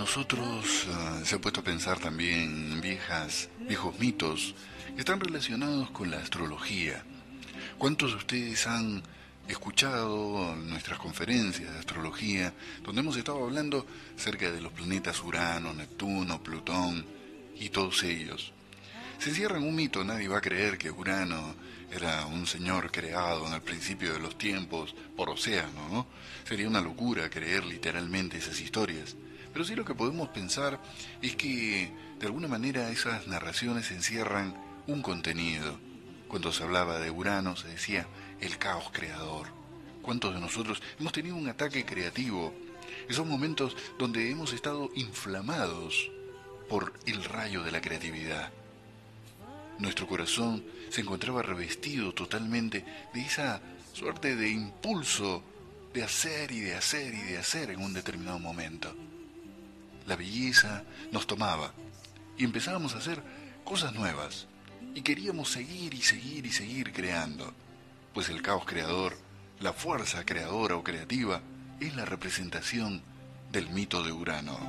nosotros se ha puesto a pensar también en viejos mitos que están relacionados con la astrología? ¿Cuántos de ustedes han escuchado nuestras conferencias de astrología donde hemos estado hablando acerca de los planetas Urano, Neptuno, Plutón y todos ellos? Se encierra en un mito, nadie va a creer que Urano era un señor creado en el principio de los tiempos por océano, ¿no? Sería una locura creer literalmente esas historias. Pero sí lo que podemos pensar es que de alguna manera esas narraciones encierran un contenido. Cuando se hablaba de Urano se decía el caos creador. ¿Cuántos de nosotros hemos tenido un ataque creativo? Esos momentos donde hemos estado inflamados por el rayo de la creatividad. Nuestro corazón se encontraba revestido totalmente de esa suerte de impulso de hacer y de hacer y de hacer en un determinado momento. La belleza nos tomaba y empezábamos a hacer cosas nuevas y queríamos seguir y seguir y seguir creando, pues el caos creador, la fuerza creadora o creativa, es la representación del mito de Urano.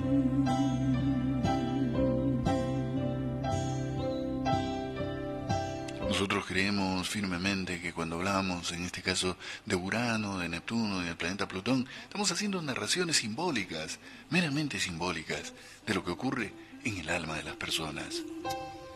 Nosotros creemos firmemente que cuando hablamos, en este caso, de Urano, de Neptuno y del planeta Plutón, estamos haciendo narraciones simbólicas, meramente simbólicas, de lo que ocurre en el alma de las personas.